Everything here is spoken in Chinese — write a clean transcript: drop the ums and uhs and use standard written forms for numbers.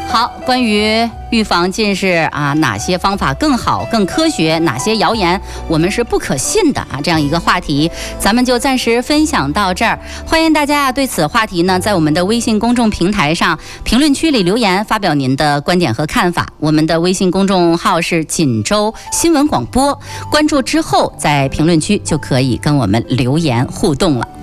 好，关于预防近视啊，哪些方法更好、更科学？哪些谣言我们是不可信的啊？这样一个话题，咱们就暂时分享到这儿。欢迎大家对此话题呢，在我们的微信公众平台上评论区里留言，发表您的观点和看法。我们的微信公众号是锦州新闻广播，关注之后在评论区就可以跟我们留言互动了。